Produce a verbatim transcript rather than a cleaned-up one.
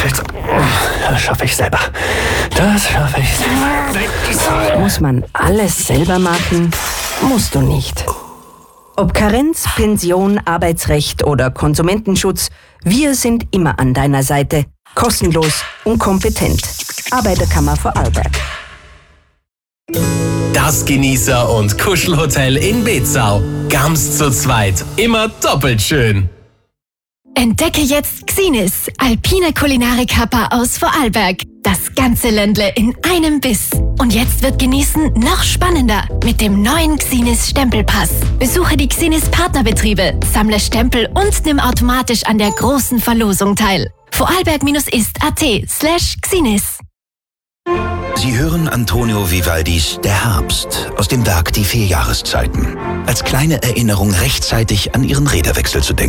Schild. Das schaffe ich selber. Das schaffe ich selber. Muss man alles selber machen? Musst du nicht. Ob Karenz, Pension, Arbeitsrecht oder Konsumentenschutz, wir sind immer an deiner Seite. Kostenlos und kompetent. Arbeiterkammer Vorarlberg. Das Genießer- und Kuschelhotel in Bezau. Ganz zu zweit. Immer doppelt schön. Entdecke jetzt Xinis, alpine Kulinarik-Happer aus Vorarlberg. Das ganze Ländle in einem Biss. Und jetzt wird Genießen noch spannender mit dem neuen Xinis Stempelpass. Besuche die Xinis Partnerbetriebe, sammle Stempel und nimm automatisch an der großen Verlosung teil. Vorarlberg-ist.at slash Xinis. Sie hören Antonio Vivaldis Der Herbst aus dem Werk Die vier Jahreszeiten. Als kleine Erinnerung rechtzeitig an Ihren Räderwechsel zu denken.